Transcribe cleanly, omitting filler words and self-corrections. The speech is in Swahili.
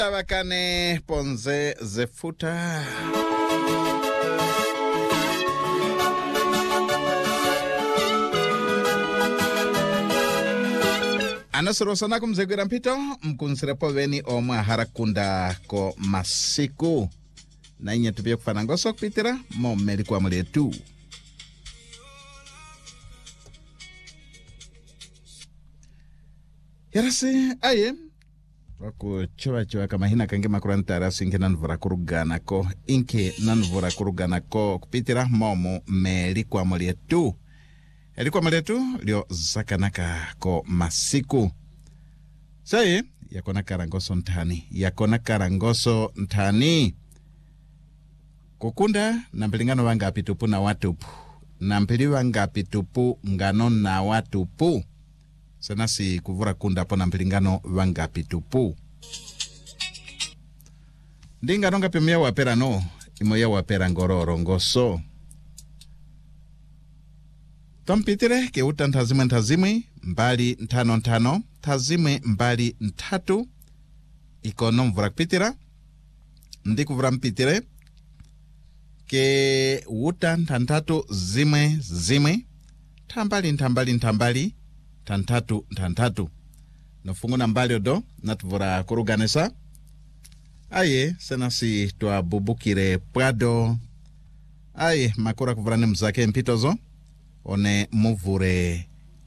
Tabakane ponze zefuta. Anasoro sana kumzegwira mpito mkunsirepo veni omwa harakunda ko masiku na inye tupia kufana ngoso kupitira momeli kwa mletu. Yarasi aye wako chowa kama hina kange makurantara singe nanvura kurugana ko inke nanvura kurugana ko kupitira momo meli kwa mletu. Elikuwa maletu lio zakanaka ko masiku. Saye, yakona karangoso ntani. Kukunda, nampilingano wanga pitupu na watupu. Nampili wanga pitupu ngano na watupu. Senasi kuvura kunda po nampilingano wanga pitupu. Ndinga nonga pimia wapera no. Imoya wapera ngororo ngoso. Tompitire ke utantazimwe mbali ntano tazimwe mbali ntatu ikono mvura kupitira ndikuvura mpitire ke utantantatu zimwe tambali tantatu nofungu na mbali odo natuvura kuruganesa aye senasi tuwa bubukire pwado aye makura kuvurane mzake mpitozo one muvure